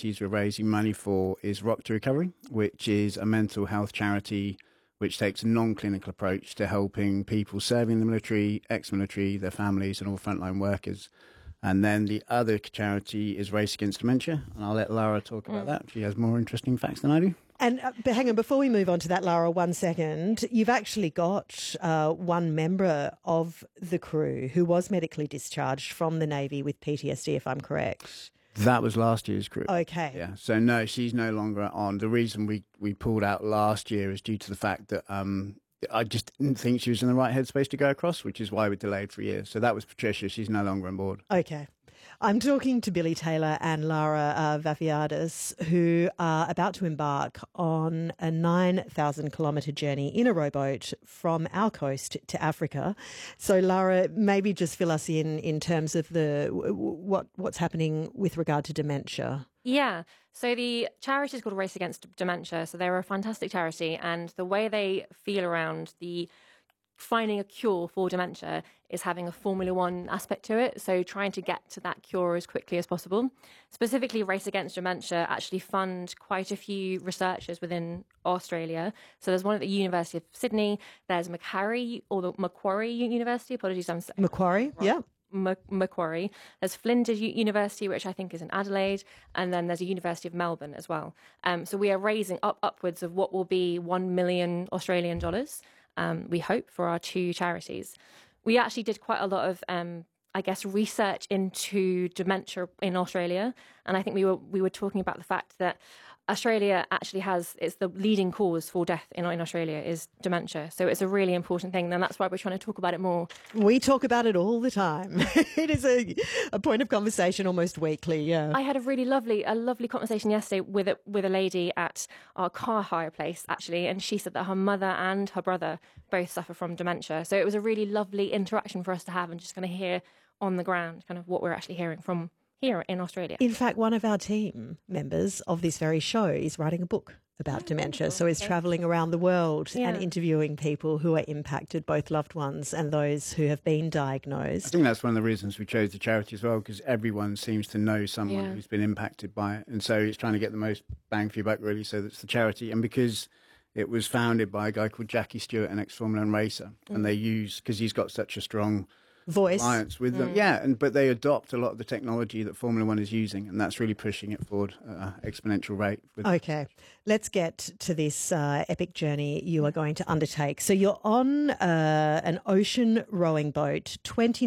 charities we're raising money for is Rock to Recovery, which is a mental health charity which takes a non-clinical approach to helping people serving the military, ex-military, their families, and all frontline workers. And then the other charity is Race Against Dementia, and I'll let Lara talk about that. She has more interesting facts than I do. And hang on, before we move on to that, Lara, 1 second, you've actually got one member of the crew who was medically discharged from the Navy with PTSD, if I'm correct. That was last year's crew. Okay. Yeah. So no, she's no longer on. The reason we pulled out last year is due to the fact that I just didn't think she was in the right headspace to go across, which is why we delayed for a year. So that was Patricia. She's no longer on board. Okay. I'm talking to Billy Taylor and Lara Vafiadis, who are about to embark on a 9,000-kilometre journey in a rowboat from our coast to Africa. So, Lara, maybe just fill us in terms of what's happening with regard to dementia. Yeah. So the charity is called Race Against Dementia. So they're a fantastic charity, and the way they feel around the finding a cure for dementia is having a Formula One aspect to it. So trying to get to that cure as quickly as possible. Specifically, Race Against Dementia actually fund quite a few researchers within Australia. So there's one at the University of Sydney. There's Macquarie University. Apologies, I'm saying Macquarie, yeah. Macquarie. There's Flinders University, which I think is in Adelaide, and then there's a University of Melbourne as well. So we are raising upwards of what will be $1 million Australian dollars. We hope, for our two charities. We actually did quite a lot of, research into dementia in Australia. And I think we were talking about the fact that Australia actually it's the leading cause for death in Australia is dementia. So it's a really important thing. And that's why we're trying to talk about it more. We talk about it all the time. It is a point of conversation almost weekly, yeah. I had a lovely conversation yesterday with a lady at our car hire place, actually. And she said that her mother and her brother both suffer from dementia. So it was a really lovely interaction for us to have and just kind of hear on the ground kind of what we're actually hearing from here in Australia. In fact, one of our team members of this very show is writing a book about dementia. So he's travelling around the world and interviewing people who are impacted, both loved ones and those who have been diagnosed. I think that's one of the reasons we chose the charity as well, because everyone seems to know someone who's been impacted by it. And so it's trying to get the most bang for your buck, really. So that's the charity. And because it was founded by a guy called Jackie Stewart, an ex-Formula One racer, and they use, because he's got such a strong voice alliance with them, but they adopt a lot of the technology that Formula One is using, and that's really pushing it forward at an exponential rate. Okay, let's get to this epic journey you are going to undertake. So you're on an ocean rowing boat,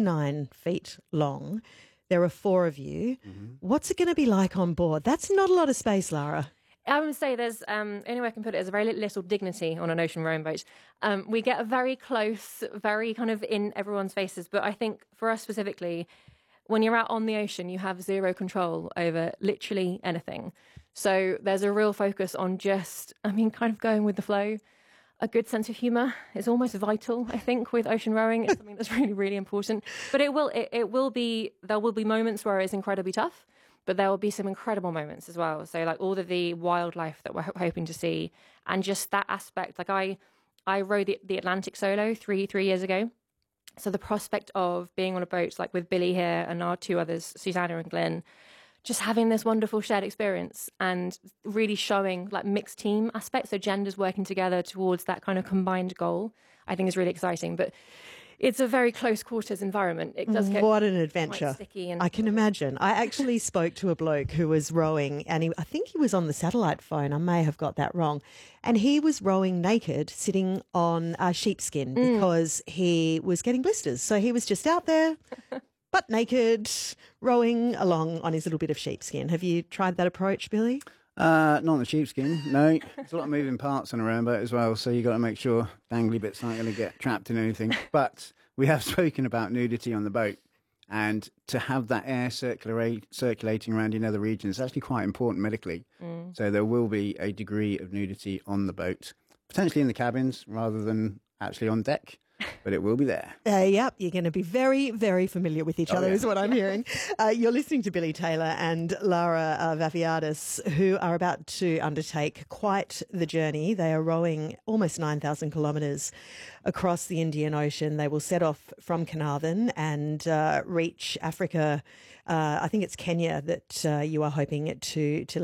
29 feet long. There are 4 of you. What's it going to be like on board? That's not a lot of space, Lara. I would say there's, only way I can put it, is a very little dignity on an ocean rowing boat. We get very close, very kind of in everyone's faces. But I think for us specifically, when you're out on the ocean, you have zero control over literally anything. So there's a real focus on just, kind of going with the flow. A good sense of humour is almost vital, I think, with ocean rowing. It's something that's really, really important. But there will be moments where it's incredibly tough. But there will be some incredible moments as well. So like all of the wildlife that we're hoping to see, and just that aspect. Like I rode the Atlantic solo three years ago. So the prospect of being on a boat like with Billy here and our 2 others, Susanna and Glenn, just having this wonderful shared experience and really showing like mixed team aspects. So genders working together towards that kind of combined goal, I think is really exciting. But it's a very close quarters environment. It does get what an adventure. Quite sticky and I can imagine. I actually spoke to a bloke who was rowing, and I think he was on the satellite phone. I may have got that wrong. And he was rowing naked, sitting on sheepskin because he was getting blisters. So he was just out there, butt naked, rowing along on his little bit of sheepskin. Have you tried that approach, Billy? Not on the sheepskin, no. There's a lot of moving parts on a rowboat as well, so you've got to make sure dangly bits aren't going to get trapped in anything. But we have spoken about nudity on the boat, and to have that air circulating around in other regions is actually quite important medically. So there will be a degree of nudity on the boat, potentially in the cabins rather than actually on deck. But it will be there. Yep, you're going to be very, very familiar with each other is what I'm hearing. You're listening to Billy Taylor and Lara Vafiadis, who are about to undertake quite the journey. They are rowing almost 9,000 kilometres across the Indian Ocean. They will set off from Carnarvon and reach Africa. I think it's Kenya that you are hoping to